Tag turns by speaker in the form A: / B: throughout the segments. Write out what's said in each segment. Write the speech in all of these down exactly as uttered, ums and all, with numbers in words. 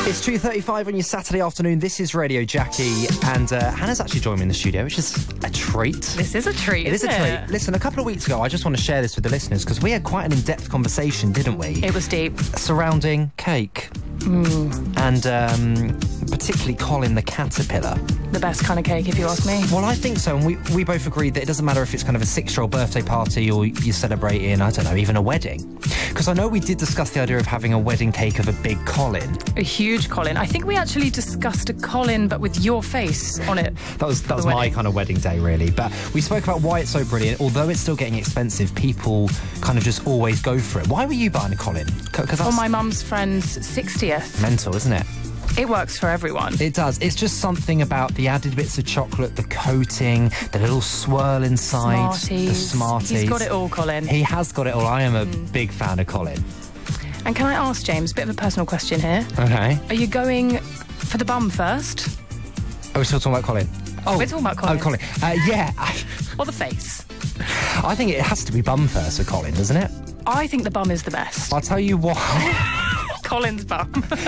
A: It's two thirty-five on your Saturday afternoon. This is Radio Jackie, and uh, Hannah's actually joined me in the studio, which is a treat.
B: This is a treat,
A: It is
B: isn't
A: a treat.
B: it?
A: Listen, a couple of weeks ago, I just want to share this with the listeners because we had quite an in-depth conversation, didn't we?
B: It was deep.
A: Surrounding cake.
B: Mm.
A: And um, particularly Colin the Caterpillar.
B: The best kind of cake, if you ask me.
A: Well, I think so, and we, we both agreed that it doesn't matter if it's kind of a six-year-old birthday party or you're celebrating, I don't know, even a wedding. Because I know we did discuss the idea of having a wedding cake of a big Colin.
B: A huge Colin. I think we actually discussed a Colin, but with your face on it.
A: That was that was my kind of wedding day, really. But we spoke about why it's so brilliant. Although it's still getting expensive, people kind of just always go for it. Why were you buying a Colin? Because
B: For my mum's friend's sixtieth.
A: mental, isn't it?
B: It works for everyone.
A: It does. It's just something about the added bits of chocolate, the coating, the little swirl inside,
B: Smarties.
A: the Smarties.
B: He's got it all, Colin.
A: He has got it all. I am a mm. big fan of Colin.
B: And can I ask, James, a bit of a personal question here.
A: Okay.
B: Are you going for the bum first?
A: Are we still talking about Colin? Oh,
B: We're talking about Colin.
A: Oh, Colin. Uh, yeah.
B: Or the face?
A: I think it has to be bum first for Colin, doesn't it?
B: I think the bum is the best.
A: I'll tell you why.
B: Colin's bum.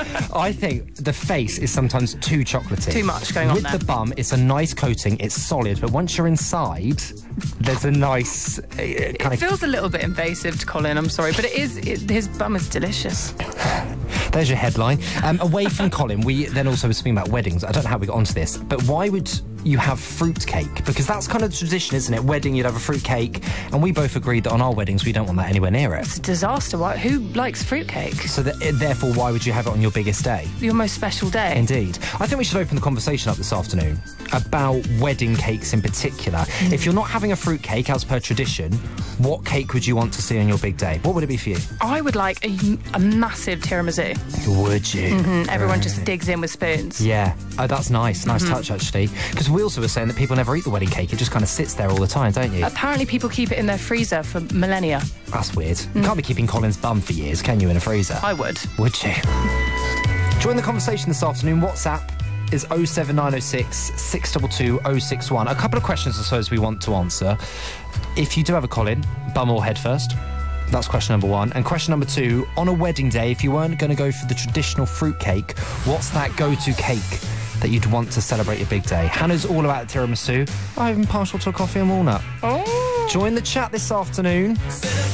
A: I think the face is sometimes too chocolatey.
B: Too much going on
A: With
B: there.
A: With the bum, it's a nice coating, it's solid, but once you're inside, there's a nice uh, kind
B: It
A: of...
B: feels a little bit invasive to Colin, I'm sorry, but it is, it, his bum is delicious.
A: There's your headline. Um, away from Colin, we then also were speaking about weddings. I don't know how we got onto this, but why would you have fruit cake? Because that's kind of the tradition, isn't it? Wedding, you'd have a fruit cake, and we both agreed that on our weddings, we don't want that anywhere near it.
B: It's a disaster. Why, who likes fruitcake?
A: So that, therefore, why would you have it on your biggest day?
B: Your most special day.
A: Indeed. I think we should open the conversation up this afternoon about wedding cakes in particular. Mm. If you're not having a fruit cake as per tradition, what cake would you want to see on your big day? What would it be for you?
B: I would like a, a massive tiramisu.
A: Would you?
B: Mm-hmm. Everyone
A: right.
B: just digs in with spoons.
A: Yeah. Oh, that's nice. Nice mm-hmm. touch, actually. Because we also were saying that people never eat the wedding cake. It just kind of sits there all the time, don't you?
B: Apparently people keep it in their freezer for millennia.
A: That's weird. Mm. You can't be keeping Colin's bum for years, can you, in a freezer?
B: I would.
A: Would you? Join the conversation this afternoon. WhatsApp is oh seven nine oh six, six two two, oh six one. A couple of questions, I suppose, we want to answer. If you do have a Colin, bum or head first? That's question number one. And question number two, on a wedding day, if you weren't going to go for the traditional fruit cake, what's that go-to cake that you'd want to celebrate your big day? Hannah's all about tiramisu. I'm partial to a coffee and walnut.
B: Oh.
A: Join the chat this afternoon.